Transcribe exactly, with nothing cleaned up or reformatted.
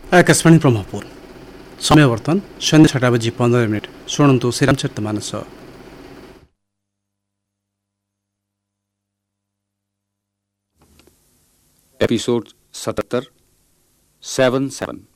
आकाशवाणी ब्रह्मपुर समय वर्तन सन्ध्या छटा बजी पंद्रह मिनट शुणन्तु श्रीरामचरितमानस। एपिसोड सतहत्तर सेवन सेवन।